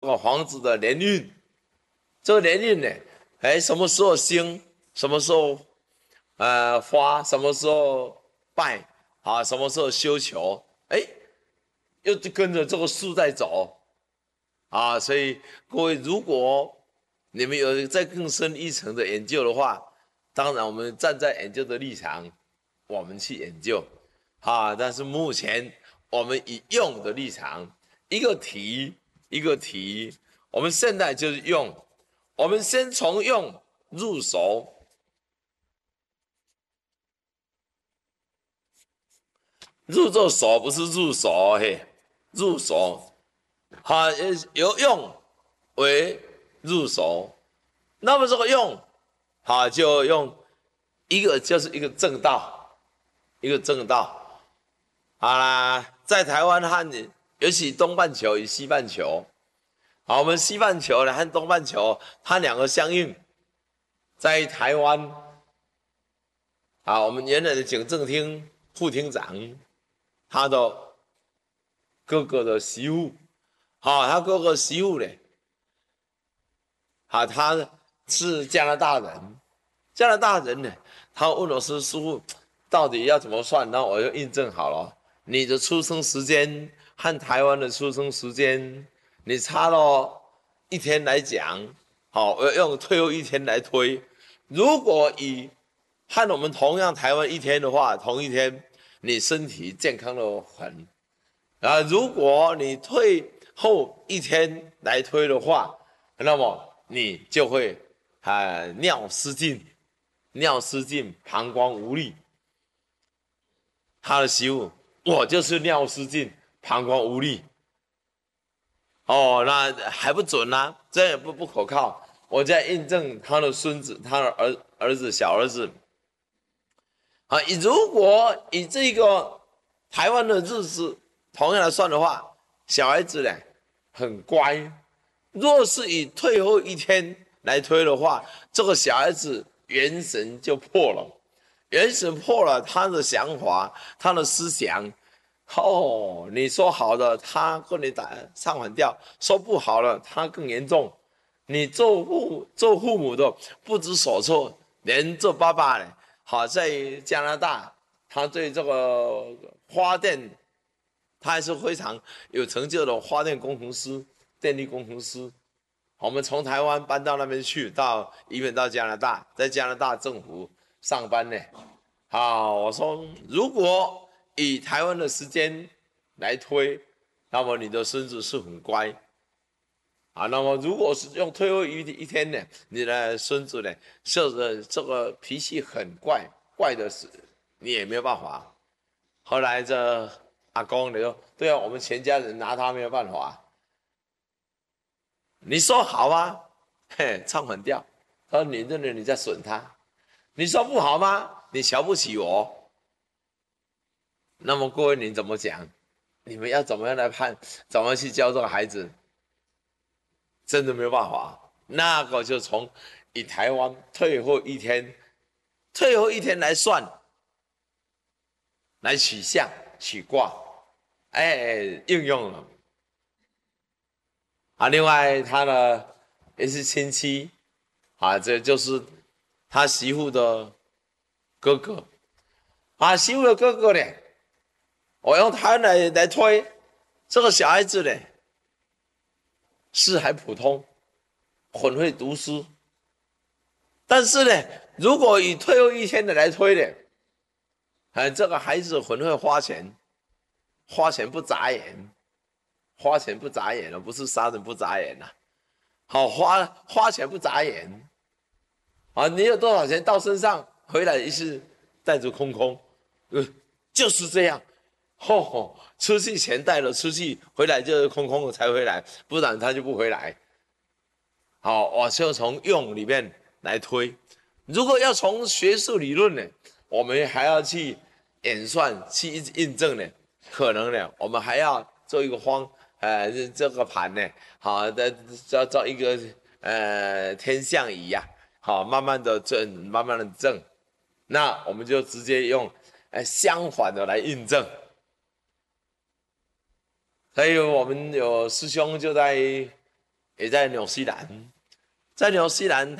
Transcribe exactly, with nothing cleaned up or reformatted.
个房子的年运，这个年运呢，哎，什么时候兴，什么时候呃发，什么时候败啊，什么时候休囚，哎，又跟着这个树在走啊。所以各位，如果你们有再更深一层的研究的话，当然我们站在研究的立场，我们去研究啊。但是目前我们以用的立场，一个题一个题，我们现在就是用，我们先从用入手。入这手不是入手嘿，入手，好，由用为入手。那么这个用，好，就用一个就是一个正道，一个正道。好啦，在台湾和尤其东半球与西半球，好，我们西半球呢和东半球，它两个相应。在台湾，啊，我们原来的警政厅副厅长，他的哥哥的媳妇，好，他哥哥媳妇呢，好，他是加拿大人，加拿大人呢，他问我说：“师傅，到底要怎么算？”然后我就印证好了，你的出生时间和台湾的出生时间，你差了一天来讲，好，我用退后一天来推。如果以和我们同样台湾一天的话，同一天你身体健康的很。啊，如果你退后一天来推的话，那么你就会啊尿失禁，尿失禁，膀胱无力。他的媳妇，我就是尿失禁，膀胱无力。哦，那还不准啊，这也不不可靠。我在印证他的孙子，他的儿儿子小儿子。啊，如果以这个台湾的日子同样来算的话，小孩子呢很乖。若是以退后一天来推的话，这个小孩子元神就破了，元神破了，他的想法，他的思想，哦，你说好的，他跟你打唱反调；说不好了，他更严重。你做父做父母的不知所措，连做爸爸呢。好，在加拿大，他对这个花电，他还是非常有成就的花电工程师、电力工程师。我们从台湾搬到那边去，到移民到加拿大，在加拿大政府上班呢。好，我说如果以台湾的时间来推，那么你的孙子是很乖。啊，那么如果是用退后一一天呢，你的孙子呢，就是这个脾气很怪，怪的是你也没有办法。后来这阿公你说，对啊，我们全家人拿他没有办法。你说好吗？嘿，唱反调。他说你认为你在损他。你说不好吗？你瞧不起我。那么各位你怎么讲？你们要怎么样来判？怎么去教这个孩子？真的没有办法，那个就从以台湾退后一天，退后一天来算，来取象取卦，哎，应用了。啊，另外他呢也是亲戚，啊，这就是他媳妇的哥哥，啊，媳妇的哥哥呢，我用他来来推，这个小孩子呢是还普通。很会读书，但是呢，如果以退后一天的来推呢，哎，这个孩子很会花钱，花钱不眨眼，花钱不眨眼了，不是杀人不眨眼呐、啊，好花花钱不眨眼，啊，你有多少钱到身上，回来一是袋子空空，呃，就是这样，吼吼，出去钱带了出去，回来就是空空的才回来，不然他就不回来。好，我就从用里面来推。如果要从学术理论呢，我们还要去演算、去印证呢。可能呢，我们还要做一个方，呃，这个盘呢，好的，叫做一个呃天象仪呀、啊，好，慢慢的正，慢慢的正。那我们就直接用呃相反的来印证。所以我们有师兄就在也在纽西兰，在纽西兰